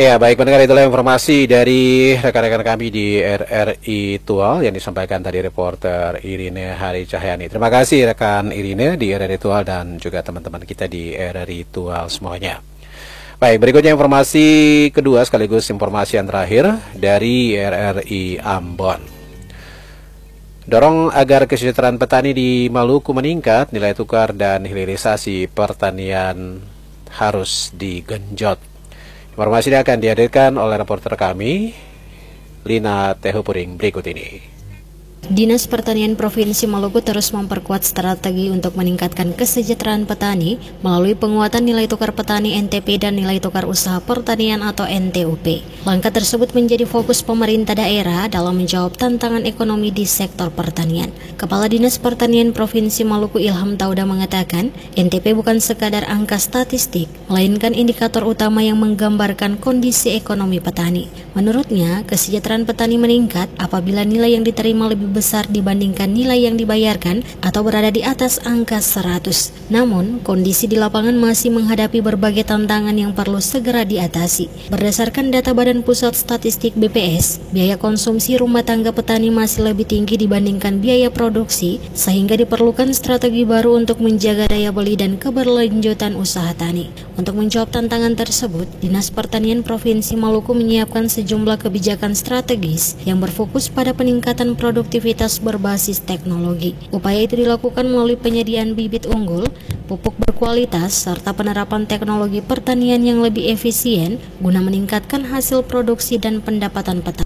Ya, baik pendengar, itulah informasi dari rekan-rekan kami di RRI Tual yang disampaikan tadi reporter Irine Hari Cahyani. Terima kasih rekan Irine di RRI Tual dan juga teman-teman kita di RRI Tual semuanya. Baik, berikutnya informasi kedua sekaligus informasi yang terakhir dari RRI Ambon. Dorong agar kesejahteraan petani di Maluku meningkat, nilai tukar dan hilirisasi pertanian harus digenjot. Informasi ini akan dihadirkan oleh reporter kami, Lina Tehupuring, berikut ini. Dinas Pertanian Provinsi Maluku terus memperkuat strategi untuk meningkatkan kesejahteraan petani melalui penguatan nilai tukar petani NTP dan nilai tukar usaha pertanian atau NTUP. Langkah tersebut menjadi fokus pemerintah daerah dalam menjawab tantangan ekonomi di sektor pertanian. Kepala Dinas Pertanian Provinsi Maluku Ilham Tauda mengatakan, NTP bukan sekadar angka statistik, melainkan indikator utama yang menggambarkan kondisi ekonomi petani. Menurutnya, kesejahteraan petani meningkat apabila nilai yang diterima lebih besar dibandingkan nilai yang dibayarkan atau berada di atas angka 100. Namun, kondisi di lapangan masih menghadapi berbagai tantangan yang perlu segera diatasi. Berdasarkan data Badan Pusat Statistik BPS, biaya konsumsi rumah tangga petani masih lebih tinggi dibandingkan biaya produksi, sehingga diperlukan strategi baru untuk menjaga daya beli dan keberlanjutan usaha tani. Untuk menjawab tantangan tersebut, Dinas Pertanian Provinsi Maluku menyiapkan sejumlah kebijakan strategis yang berfokus pada peningkatan produktivitas berbasis teknologi. Upaya itu dilakukan melalui penyediaan bibit unggul, pupuk berkualitas, serta penerapan teknologi pertanian yang lebih efisien guna meningkatkan hasil produksi dan pendapatan petani.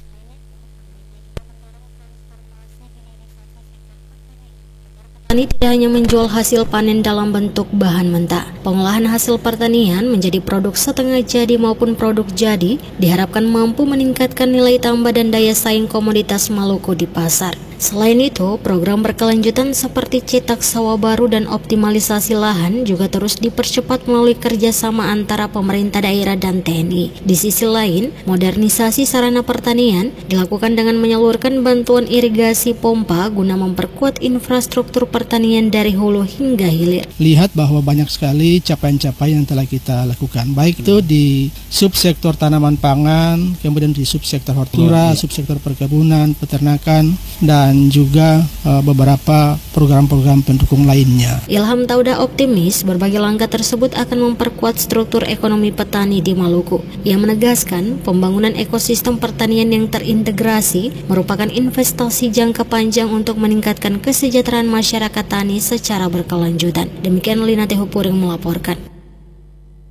Petani tidak hanya menjual hasil panen dalam bentuk bahan mentah. Pengolahan hasil pertanian menjadi produk setengah jadi maupun produk jadi diharapkan mampu meningkatkan nilai tambah dan daya saing komoditas Maluku di pasar. Selain itu, program berkelanjutan seperti cetak sawah baru dan optimalisasi lahan juga terus dipercepat melalui kerjasama antara pemerintah daerah dan TNI. Di sisi lain, modernisasi sarana pertanian dilakukan dengan menyalurkan bantuan irigasi pompa guna memperkuat infrastruktur pertanian dari hulu hingga hilir. Lihat bahwa banyak sekali capaian-capaian yang telah kita lakukan, baik itu di subsektor tanaman pangan, kemudian di subsektor hortikultura, subsektor perkebunan, peternakan, dan juga beberapa program-program pendukung lainnya. Ilham Tauda optimis berbagai langkah tersebut akan memperkuat struktur ekonomi petani di Maluku. Ia menegaskan pembangunan ekosistem pertanian yang terintegrasi merupakan investasi jangka panjang untuk meningkatkan kesejahteraan masyarakat tani secara berkelanjutan. Demikian Lina Tehupuring melaporkan.